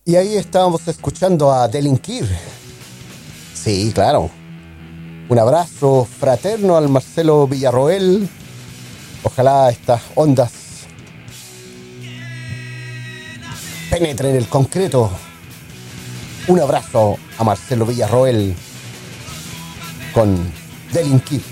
Y ahí estábamos escuchando a Delinquir. Sí, claro. Un abrazo fraterno al Marcelo Villarroel. Ojalá estas ondas penetren el concreto. Un abrazo a Marcelo Villarroel con Delinquir.